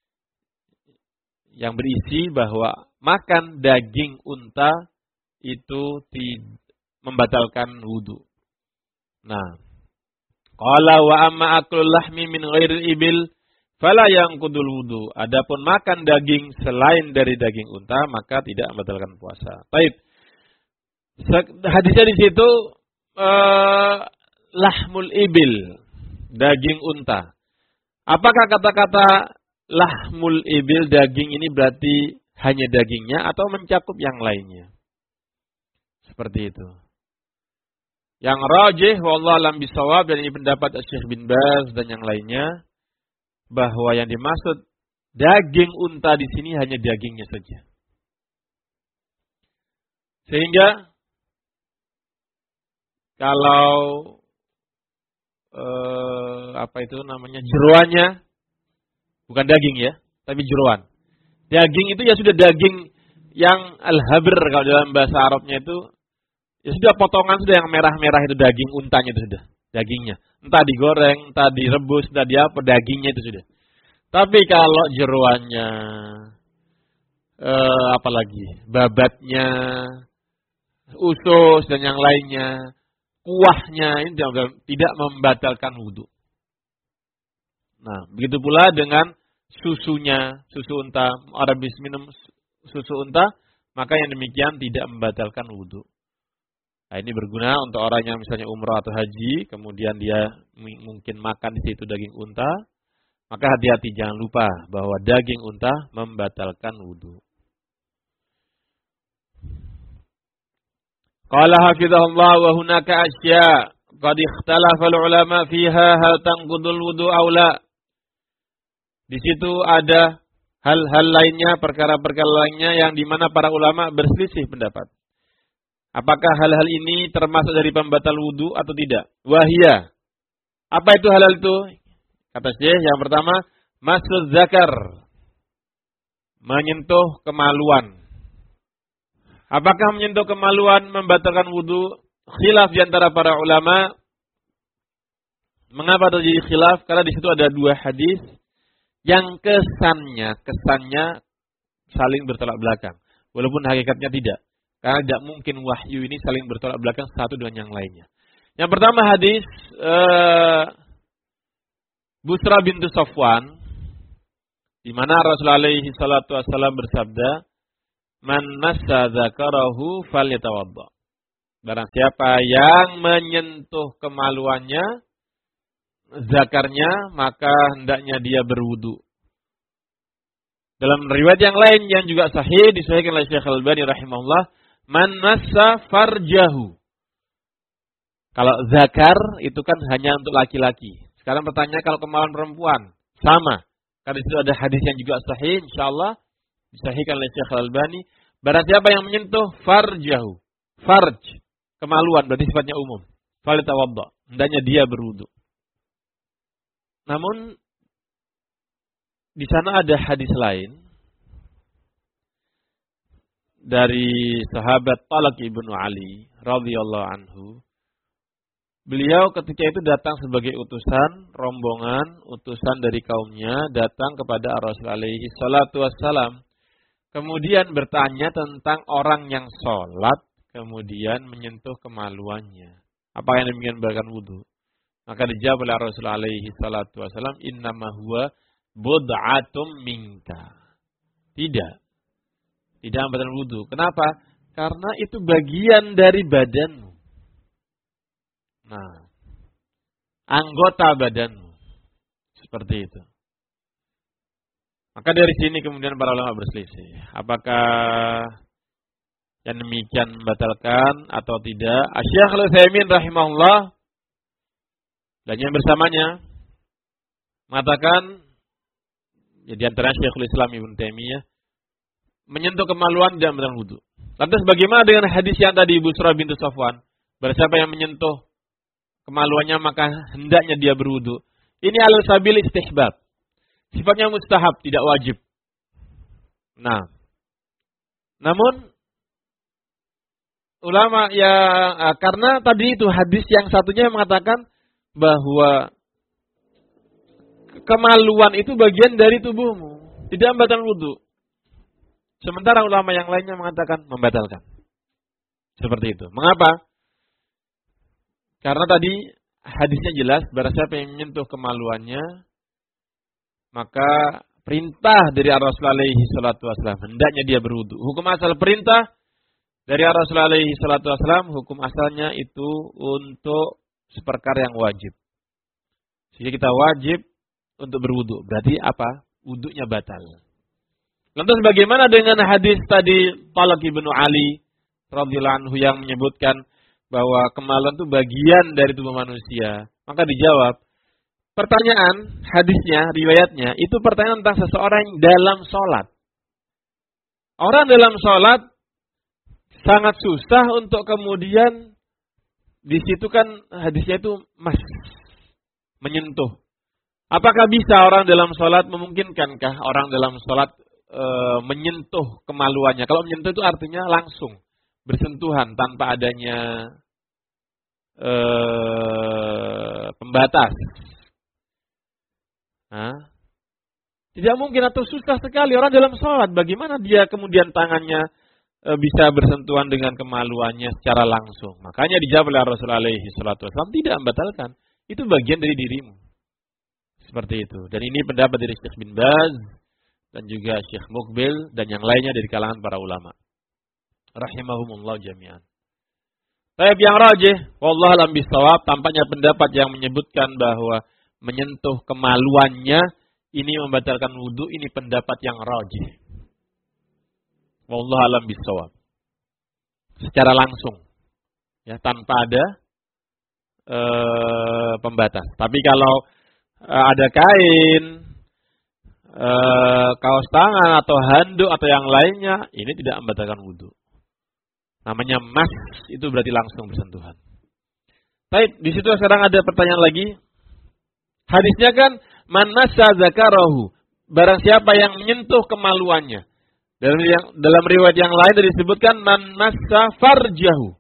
yang berisi bahwa makan daging unta itu membatalkan wudu. Nah, qala wa amma aklul lahmi min ghairil ibil fala yanqudul wudu. Adapun makan daging selain dari daging unta maka tidak membatalkan puasa. Baik. Hadisnya di situ lahmul ibil, daging unta. Apakah kata-kata lahmul ibil, daging ini berarti hanya dagingnya atau mencakup yang lainnya? Seperti itu. Yang rajih wallahu alam bisawab, dan ini pendapat Syekh bin Baz dan yang lainnya, bahwa yang dimaksud daging unta di sini hanya dagingnya saja. Sehingga kalau jeroannya bukan daging ya, tapi jeroan. Daging itu ya sudah daging yang al-habr, kalau dalam bahasa Arabnya itu ya sudah potongan sudah yang merah-merah, itu daging untanya itu sudah dagingnya. Entah digoreng, entah direbus, entah diapa, dagingnya itu sudah. Tapi kalau jeroannya, apalagi babatnya, usus dan yang lainnya, kuahnya, ini tidak membatalkan wudu. Nah, begitu pula dengan susunya, susu unta. Orang habis minum susu unta, maka yang demikian tidak membatalkan wudu. Nah, ini berguna untuk orang yang misalnya umrah atau haji, kemudian dia mungkin makan di situ daging unta, maka hati-hati, jangan lupa bahwa daging unta membatalkan wudu. Qala hafizahullah wa hunaka asya qad ikhtalafa ulama fiha hal tanqudul wudu aw la. Di situ ada hal-hal lainnya, perkara-perkara lainnya yang di mana para ulama berselisih pendapat. Apakah hal-hal ini termasuk dari pembatal wudu atau tidak? Wahia. Apa itu hal-hal itu? Kata Syekh, yang pertama, masud zakar. Menyentuh kemaluan. Apakah menyentuh kemaluan membatalkan wudu? Khilaf di antara para ulama. Mengapa terjadi khilaf? Karena di situ ada dua hadis yang kesannya saling bertolak belakang. Walaupun hakikatnya tidak. Karena tidak mungkin wahyu ini saling bertolak belakang satu dengan yang lainnya. Yang pertama hadis Busra bintu Safwan di mana Rasulullah alaihi salatu wasallam bersabda, "Man massa dzakarahu falyatawadda." Barang siapa yang menyentuh kemaluannya, zakarnya, maka hendaknya dia berwudu. Dalam riwayat yang lain yang juga sahih disahihkan oleh Syekh Al-Albani rahimahullah, "Man massa farjahu." Kalau zakar itu kan hanya untuk laki-laki. Sekarang pertanyaan kalau kemaluan perempuan, sama. Karena itu ada hadis yang juga sahih, insyaallah disahihkan oleh Syekh Al-Albani. Barang siapa yang menyentuh farjahu, farj, kemaluan berarti sifatnya umum. Falyatawadda, hendaknya dia berwudu. Namun di sana ada hadis lain dari sahabat Talq ibnu Ali radhiyallahu anhu. Beliau ketika itu datang sebagai utusan rombongan, utusan dari kaumnya datang kepada Rasul alaihi salatu wassalam. Kemudian bertanya tentang orang yang sholat kemudian menyentuh kemaluannya. Apa yang demikian bahkan wudu? Maka dijawab oleh Rasul alaihi salatu wassalam, "Innama huwa bud'atum minka." Tidak membatalkan wudu. Kenapa? Karena itu bagian dari badanmu. Nah, anggota badanmu. Seperti itu. Maka dari sini kemudian para ulama berselisih. Apakah yang demikian membatalkan atau tidak? Asy-Syaikh Al-Utsaimin rahimahullah dan yang bersamanya mengatakan, ya di antara Syekhul Islam Ibnu Taimiyah, menyentuh kemaluan dan membatalkan wudu. Lantas bagaimana dengan hadis yang tadi Busra bintu Safwan? Barang siapa yang menyentuh kemaluannya maka hendaknya dia berwudu. Ini al-sabil istihbab. Sifatnya mustahab, tidak wajib. Nah, namun ulama yang karena tadi itu hadis yang satunya mengatakan bahwa kemaluan itu bagian dari tubuhmu, tidak membatalkan wudu. Sementara ulama yang lainnya mengatakan membatalkan. Seperti itu. Mengapa? Karena tadi hadisnya jelas, barang siapa yang menyentuh kemaluannya, maka perintah dari Rasulullah alaihi salatu wasallam, hendaknya dia berwudu. Hukum asal perintah dari Rasulullah alaihi salatu wasallam, hukum asalnya itu untuk seperkara yang wajib. Sehingga kita wajib untuk berwudu. Berarti apa? Wudunya batal. Lantas bagaimana dengan hadis tadi Talq ibnu Ali radhiyallahu anhu yang menyebutkan bahwa kemaluan itu bagian dari tubuh manusia? Maka dijawab, pertanyaan hadisnya, riwayatnya, itu pertanyaan tentang seseorang dalam sholat. Orang dalam sholat sangat susah untuk kemudian di situ kan hadisnya itu menyentuh. Apakah bisa orang dalam sholat, memungkinkankah orang dalam sholat menyentuh kemaluannya? Kalau menyentuh itu artinya langsung bersentuhan tanpa adanya pembatas. Nah, tidak mungkin atau susah sekali orang dalam sholat. Bagaimana dia kemudian tangannya bisa bersentuhan dengan kemaluannya secara langsung? Makanya dijawab oleh Rasulullah alaihi salatu wasallam, tidak membatalkan. Itu bagian dari dirimu. Seperti itu. Dan ini pendapat dari Syekh bin Baz dan juga Syekh Muqbil dan yang lainnya dari kalangan para ulama. Rahimahumullah jami'an. Tapi yang rajih, wallahu a'lam bishawab, tampaknya pendapat yang menyebutkan bahwa menyentuh kemaluannya ini membatalkan wudu, ini pendapat yang rajih. Wallahu a'lam bishawab. Secara langsung, ya, tanpa ada pembatas. Tapi kalau ada kain, kaos tangan atau handuk atau yang lainnya, ini tidak membatalkan wudu. Namanya mas, itu berarti langsung bersentuhan. Baik, di situ sekarang ada pertanyaan lagi. Hadisnya kan man massa zakarahu, barang siapa yang menyentuh kemaluannya. Dalam riwayat yang lain disebutkan man massa farjahu.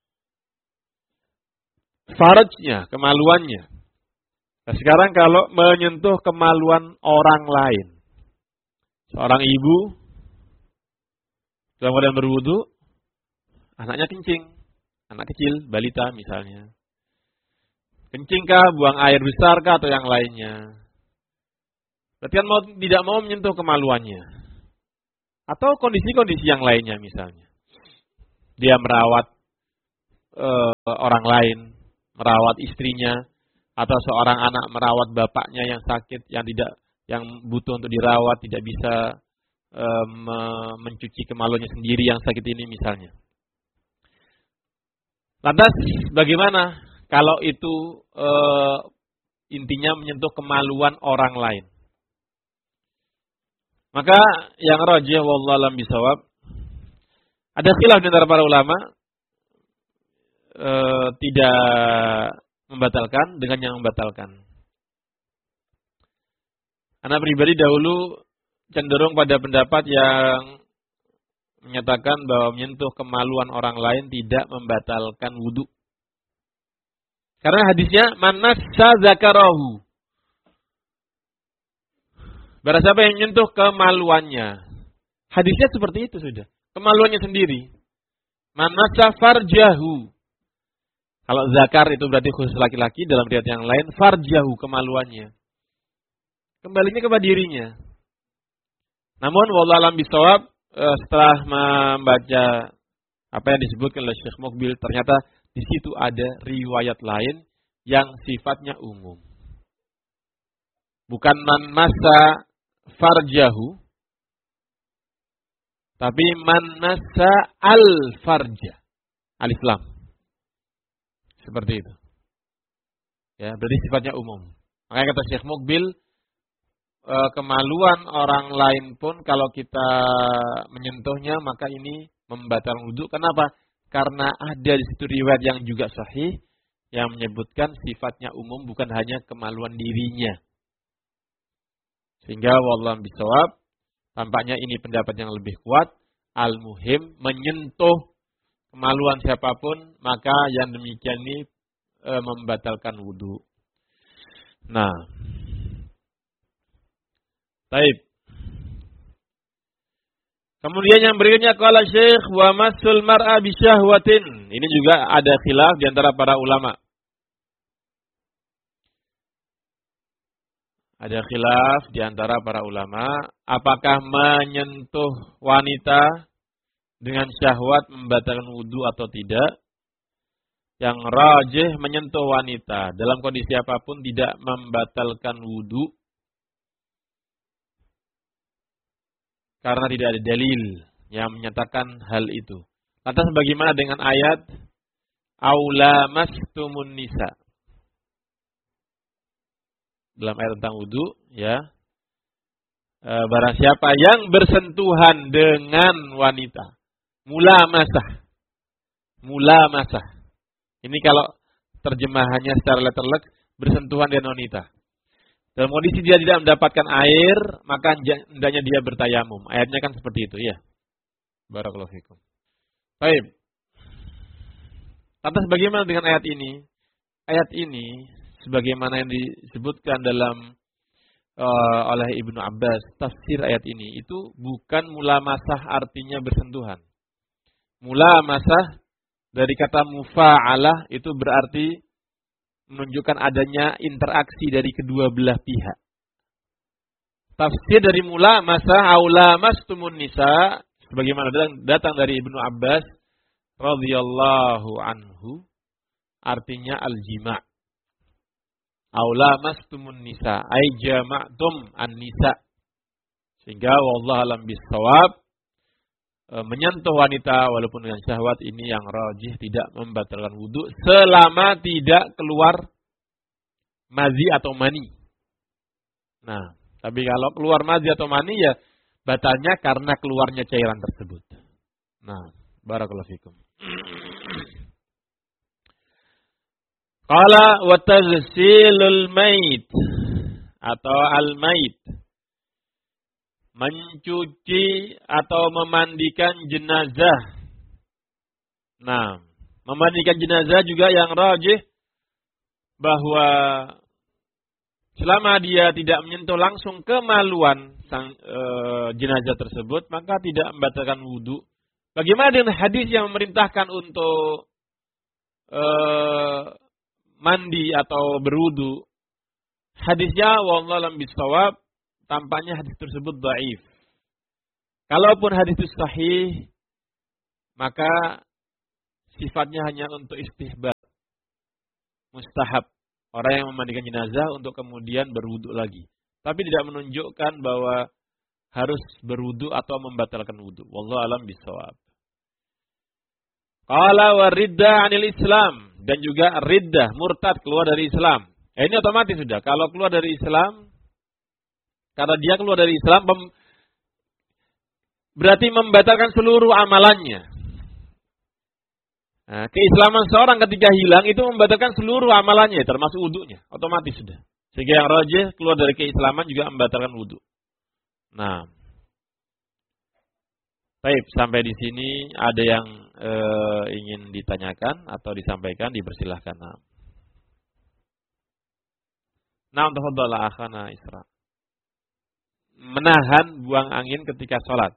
Farjnya, kemaluannya. Nah, sekarang kalau menyentuh kemaluan orang lain. Seorang ibu dalam keadaan berwudu, anaknya kencing, anak kecil, balita misalnya. Kencingkah, buang air besarkah atau yang lainnya. Berarti kan tidak mau menyentuh kemaluannya. Atau kondisi-kondisi yang lainnya misalnya. Dia merawat orang lain, merawat istrinya, atau seorang anak merawat bapaknya yang sakit, yang butuh untuk dirawat, tidak bisa mencuci kemaluannya sendiri yang sakit ini misalnya. Lantas bagaimana kalau itu intinya menyentuh kemaluan orang lain? Maka yang rajih wallahu a'lam bishawab, ada khilaf di antara para ulama, tidak membatalkan dengan yang membatalkan. Anak pribadi dahulu cenderung pada pendapat yang menyatakan bahwa menyentuh kemaluan orang lain tidak membatalkan wudu. Karena hadisnya man nassa zakarahu. Barang siapa yang menyentuh kemaluannya. Hadisnya seperti itu sudah. Kemaluannya sendiri. Man nassa farjahu. Kalau zakar itu berarti khusus laki-laki, dalam riwayat yang lain farjahu, kemaluannya. Kembalinya kepada dirinya. Namun wallahu a'lam bishawab, setelah membaca apa yang disebutkan oleh Syekh Muqbil, ternyata di situ ada riwayat lain yang sifatnya umum. Bukan man massa farjahu, tapi man nassa al farja. Alif lam. Seperti itu. Ya, berarti sifatnya umum. Makanya kata Syekh Muqbil, kemaluan orang lain pun kalau kita menyentuhnya maka ini membatalkan wudu. Kenapa? Karena ada di situ riwayat yang juga sahih yang menyebutkan sifatnya umum, bukan hanya kemaluan dirinya. Sehingga wallahu bishawab, tampaknya ini pendapat yang lebih kuat. Al-muhim, menyentuh kemaluan siapapun, maka yang demikian ini membatalkan wudu. Nah, baik. Kemudian yang berikutnya qala Syekh wa masul mar'a bi syahwatin. Ini juga ada khilaf di antara para ulama. Ada khilaf di antara para ulama, apakah menyentuh wanita dengan syahwat membatalkan wudu atau tidak? Yang rajih, menyentuh wanita dalam kondisi apapun tidak membatalkan wudu. Karena tidak ada dalil yang menyatakan hal itu. Lantas bagaimana dengan ayat aula mastumun nisa? Dalam ayat tentang wudu, ya. Barang siapa yang bersentuhan dengan wanita. Mulamasah. Ini kalau terjemahannya secara letterlek, bersentuhan dengan wanita. Dalam kondisi dia tidak mendapatkan air, maka hendaknya dia bertayamum. Ayatnya kan seperti itu, ya. Barakallahu fikum. Baik. Lantas bagaimana dengan ayat ini? Ayat ini, sebagaimana yang disebutkan dalam oleh Ibnu Abbas, tafsir ayat ini, itu bukan mulamasah artinya bersentuhan. Mulamasah dari kata mufa'alah itu berarti menunjukkan adanya interaksi dari kedua belah pihak. Tafsir dari mula masa aula mastumun nisa sebagaimana datang dari Ibnu Abbas radhiyallahu anhu, artinya al-jima'. Aula mastumun nisa ay jama'tum an-nisa. Sehingga wallahu alam bisawab, menyentuh wanita walaupun dengan syahwat ini yang rajih tidak membatalkan wudu selama tidak keluar mazi atau mani. Nah, tapi kalau keluar mazi atau mani ya batalnya karena keluarnya cairan tersebut. Nah, barakallahu fikum. Qala wa taghsilul mait atau al-mait, mencuci atau memandikan jenazah. Nah, memandikan jenazah juga yang rajih bahwa selama dia tidak menyentuh langsung kemaluan jenazah tersebut, maka tidak membatalkan wudu. Bagaimana dengan hadis yang memerintahkan untuk mandi atau berwudu? Hadisnya wallahu a'lam bishawab tampaknya hadis tersebut dhaif. Kalaupun hadis itu sahih, maka sifatnya hanya untuk istihbab, mustahab. Orang yang memandikan jenazah untuk kemudian berwudu lagi. Tapi tidak menunjukkan bahwa harus berwudu atau membatalkan wudu. Wallahu alam bisawab. Qala wa ridda 'anil Islam, dan juga riddah, murtad, keluar dari Islam. Ini otomatis sudah. Kalau keluar dari Islam, karena dia keluar dari Islam, berarti membatalkan seluruh amalannya. Nah, keislaman seorang ketika hilang itu membatalkan seluruh amalannya, termasuk wudunya, otomatis sudah. Sehingga yang rajih keluar dari keislaman juga membatalkan wudu. Nah, baik, sampai di sini ada yang ingin ditanyakan atau disampaikan, dipersilahkan. Nah, tafadhal akhana Isra. Menahan buang angin ketika sholat.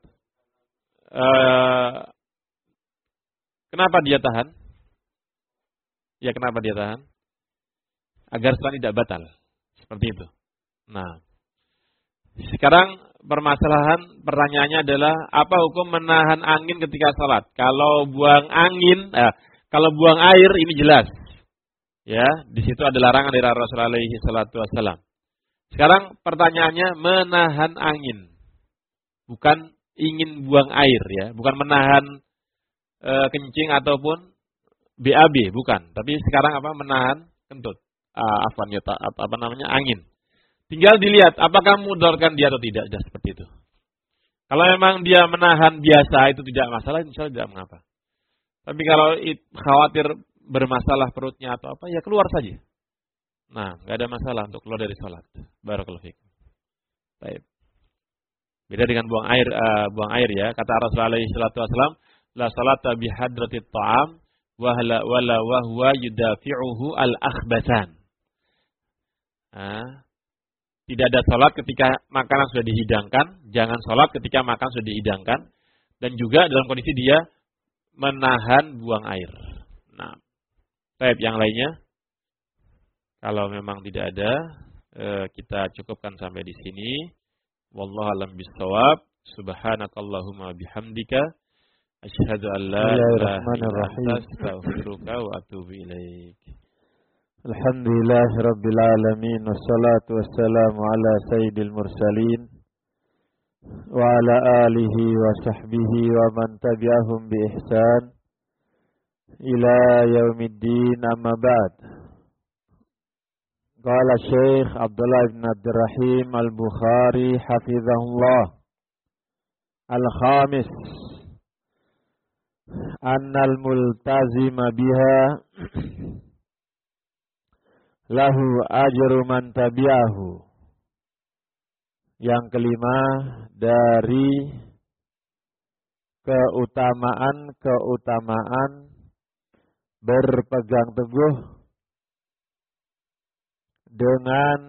Kenapa dia tahan? Ya, kenapa dia tahan? Agar sholat tidak batal. Seperti itu. Nah, sekarang pertanyaannya adalah apa hukum menahan angin ketika sholat? Kalau buang angin, kalau buang air ini jelas. Ya, di situ ada larangan dari Rasulullah SAW. Sekarang pertanyaannya menahan angin. Bukan ingin buang air ya, bukan menahan kencing ataupun BAB, bukan. Tapi sekarang apa? Menahan kentut. Angin. Tinggal dilihat apakah mudaratkan dia atau tidak, seperti itu. Kalau memang dia menahan biasa itu tidak masalah, insya Allah tidak mengapa. Tapi kalau khawatir bermasalah perutnya atau apa, ya keluar saja. Nah, nggak ada masalah untuk keluar dari sholat. Barakallahu fikum. Baik. Beda dengan buang air ya. Kata Rasulullah SAW, la salata bihadratit ta'am wala huwa yudafi'uhu al-akhbatan. Tidak ada salat ketika makanan sudah dihidangkan, jangan salat ketika makan sudah dihidangkan, dan juga dalam kondisi dia menahan buang air. Nah, baik, yang lainnya kalau memang tidak ada, kita cukupkan sampai di sini. Wallahu a'lam bishawab. Subhanakallahumma bihamdika asyhadu an la ilaha illa anta astaghfiruka wa atubu ilaik. Alhamdulillah Rabbil Alamin. Wassalatu wassalamu ala sayyidil mursalin wa ala alihi wa sahbihi wa man tabi'ahum bi ihsan ila yaumiddin, amma ba'd. Qala Syekh Abdullah ibn Abdurrahim al-Bukhari hafizahullah, al-khamis annal multazima biha lahu ajru man tabi'ahu. Yang kelima dari keutamaan berpegang teguh dengan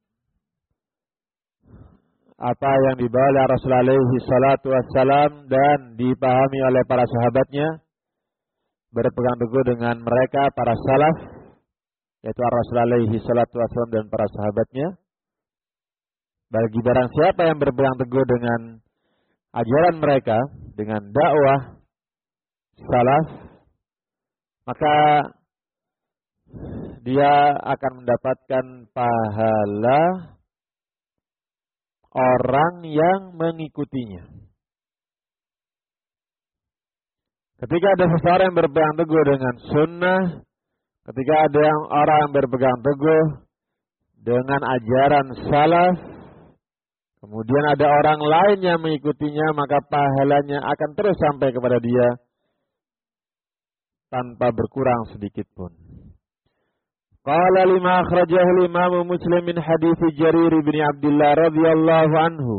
apa yang dibawa oleh Rasulullah alaihi salatu wassalam dan dipahami oleh para sahabatnya, berpegang teguh dengan mereka para salaf, yaitu Rasulullah alaihi salatu wassalam dan para sahabatnya. Bagi barang siapa yang berpegang teguh dengan ajaran mereka, dengan dakwah salaf, maka dia akan mendapatkan pahala orang yang mengikutinya. Ketika ada seseorang yang berpegang teguh dengan sunnah, ketika ada orang yang berpegang teguh dengan ajaran salaf, kemudian ada orang lain yang mengikutinya, maka pahalanya akan terus sampai kepada dia tanpa berkurang sedikit pun. Qala lima akhrajahu Imam Muslim min hadits Jarir bin Abdullah radhiyallahu anhu.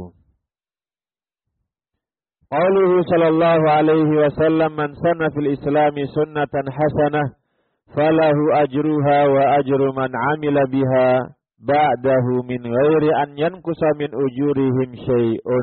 Qauluhu sallallahu alaihi wasallam, man sanna fil islami sunnatan hasanah falahu ajruha wa ajru man amila biha ba'dahu min ghairi an yankusa min ujurihim syai'un.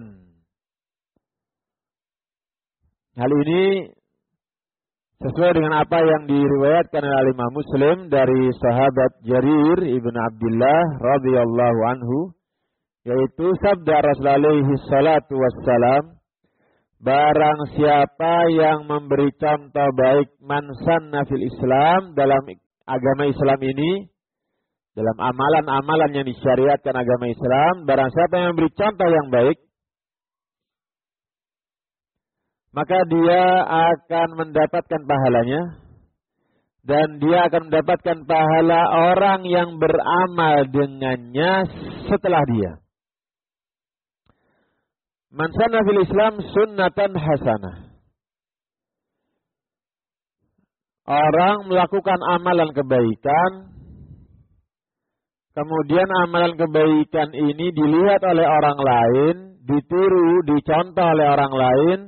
Hal ini sesuai dengan apa yang diriwayatkan oleh Imam Muslim dari sahabat Jarir ibn Abdullah radhiyallahu anhu, Yaitu sabda Rasulullah alaihi salatu wassalam, barang siapa yang memberi contoh baik man sanna fil Islam, dalam agama Islam ini, dalam amalan-amalan yang disyariatkan agama Islam, barang siapa yang memberi contoh yang baik, maka dia akan mendapatkan pahalanya, dan dia akan mendapatkan pahala orang yang beramal dengannya setelah dia. Man sanna fil Islam sunnatan hasanah. Orang melakukan amalan kebaikan, kemudian amalan kebaikan ini dilihat oleh orang lain, ditiru, dicontoh oleh orang lain,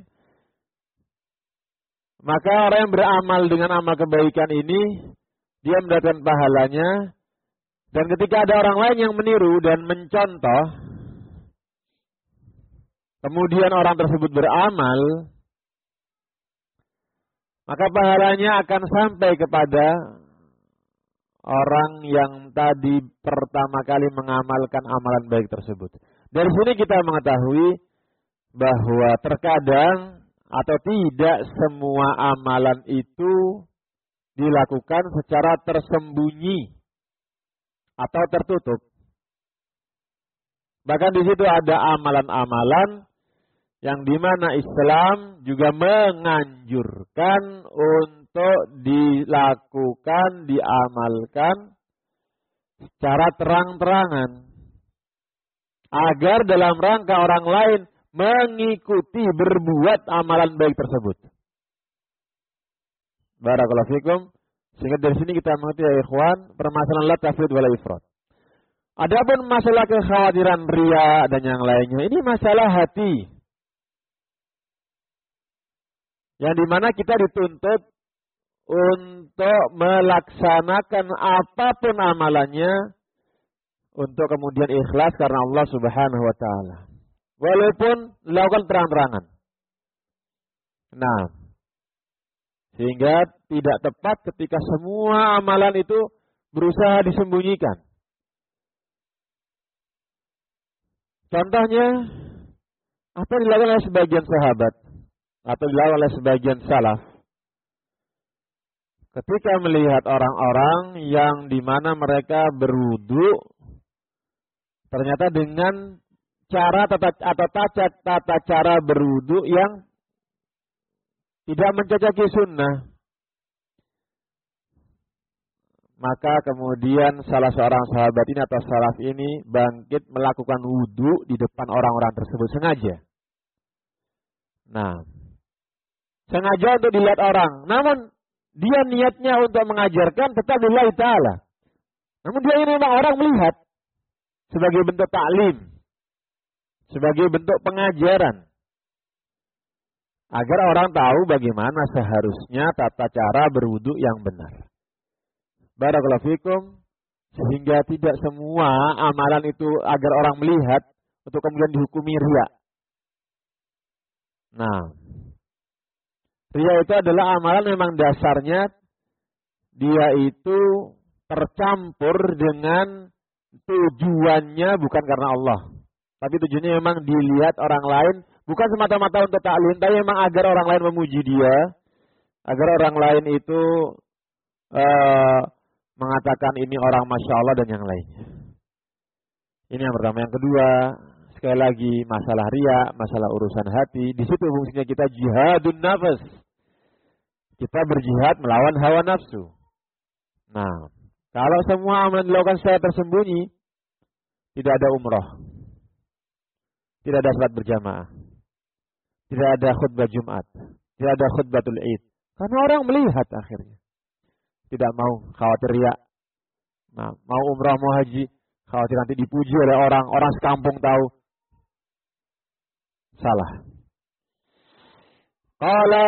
maka orang yang beramal dengan amal kebaikan ini, dia mendapatkan pahalanya. Dan ketika ada orang lain yang meniru dan mencontoh, kemudian orang tersebut beramal, maka pahalanya akan sampai kepada orang yang tadi pertama kali mengamalkan amalan baik tersebut. Dari sini kita mengetahui bahwa terkadang atau tidak semua amalan itu dilakukan secara tersembunyi atau tertutup. Bahkan di situ ada amalan-amalan yang dimana Islam juga menganjurkan untuk dilakukan, diamalkan secara terang-terangan, agar dalam rangka orang lain mengikuti berbuat amalan baik tersebut. Barakallahu fikum. Sehingga dari sini kita mengerti ya ikhwan, permasalahan la tafrid wala ifrat. Adapun masalah kekhawatiran riya dan yang lainnya, ini masalah hati. Yang dimana kita dituntut untuk melaksanakan apapun amalannya untuk kemudian ikhlas karena Allah Subhanahu wa taala. Walaupun dilakukan terang-terangan. Nah, sehingga tidak tepat ketika semua amalan itu berusaha disembunyikan. Contohnya, apa yang dilakukan oleh sebagian sahabat atau dilakukan oleh sebagian salaf ketika melihat orang-orang yang dimana mereka berwudu, ternyata dengan cara tata cara berwudu yang tidak mencocoknya sunnah. Maka kemudian salah seorang sahabat ini atau salaf ini bangkit melakukan wudu di depan orang-orang tersebut sengaja. Nah, sengaja untuk dilihat orang. Namun dia niatnya untuk mengajarkan tetap lillahi ta'ala. Namun dia ini memang orang melihat sebagai bentuk taklim, sebagai bentuk pengajaran, agar orang tahu bagaimana seharusnya tata cara berwudu yang benar. Barakallahu fikum. Sehingga tidak semua amalan itu agar orang melihat untuk kemudian dihukumi riya. Nah, riya itu adalah amalan memang dasarnya dia itu tercampur dengan tujuannya bukan karena Allah. Tapi tujuannya memang dilihat orang lain, bukan semata-mata untuk taklim, tapi memang agar orang lain memuji dia, agar orang lain itu mengatakan ini orang Masya Allah dan yang lainnya. Ini yang pertama. Yang kedua, sekali lagi masalah riya, masalah urusan hati. Di situ fungsinya kita jihadun nafas. Kita berjihad melawan hawa nafsu. Nah, kalau semua amalan dilakukan secara tersembunyi, tidak ada umroh, tidak ada salat berjamaah, tidak ada khutbah Jumat, tidak ada khutbatul Id. Karena orang melihat akhirnya. Tidak mau, khawatir riya. Nah, mau umrah, mau haji, khawatir nanti dipuji oleh orang sekampung tahu. Salah. Qala,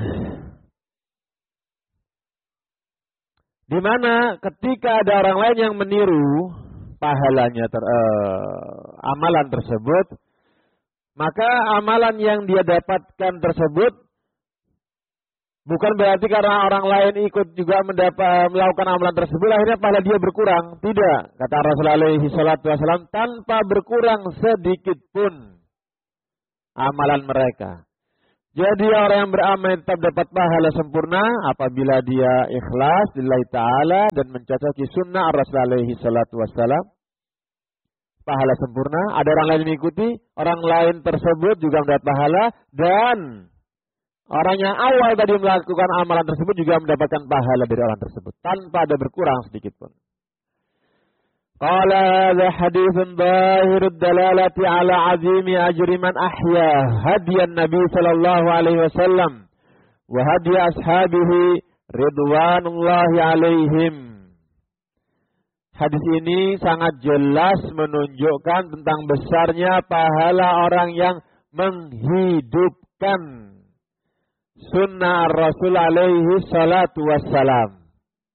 di mana ketika ada orang lain yang meniru pahalanya amalan tersebut, maka amalan yang dia dapatkan tersebut Bukan berarti karena orang lain ikut juga melakukan amalan tersebut, akhirnya pahala dia berkurang. Tidak. Kata Rasulullah SAW, tanpa berkurang sedikit pun amalan mereka. Jadi orang yang beramal tetap dapat pahala sempurna apabila dia ikhlas lillahi ta'ala dan mencocoki sunnah Rasulullah SAW. Pahala sempurna. Ada orang lain mengikuti, orang lain tersebut juga mendapat pahala, dan orang yang awal tadi melakukan amalan tersebut juga mendapatkan pahala dari orang tersebut tanpa ada berkurang sedikit pun. Qala hadha haditsun dhahirud dalalati ala azimi ajri man ahya hadiyan Nabi sallallahu alaihi wasallam wa hadiy ashabihi ridwanullahi alaihim. Hadis ini sangat jelas menunjukkan tentang besarnya pahala orang yang menghidupkan sunnah Rasul alaihi salatu wassalam.